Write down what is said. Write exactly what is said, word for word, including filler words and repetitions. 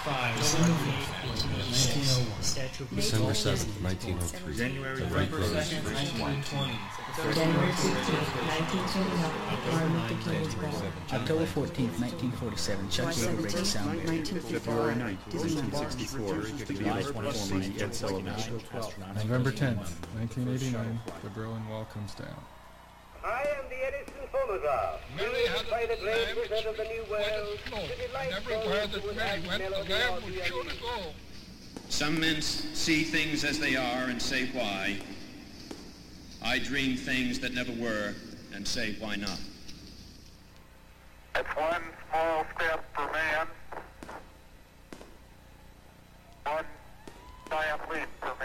five. nineteen oh one. December seventh, nineteen oh three. January The Wright brothers second, first flight. nineteen twenty. January fifteenth, nineteen twenty-nine, Martin Luther King was born. October fourteenth, nineteen forty-seven, Chuck Yeager breaks the sound barrier. February ninth, nineteen sixty-four, July twenty-fourth, Ed Sullivan. November tenth, nineteen eighty-nine, the Berlin Wall comes down. I am the Edison phonograph. Mary had by the a great lamb wizard of the New World. no, to delight and everywhere those who that would Mary have went, the melody lamb or would the surely go. Some men s- see things as they are and say why. I dream things that never were and say why not. It's one small step for man, one giant leap for